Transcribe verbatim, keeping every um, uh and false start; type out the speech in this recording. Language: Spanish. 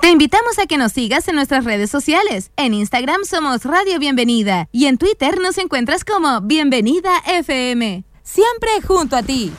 Te invitamos a que nos sigas en nuestras redes sociales. En Instagram somos Radio Bienvenida y en Twitter nos encuentras como Bienvenida F M. Siempre junto a ti.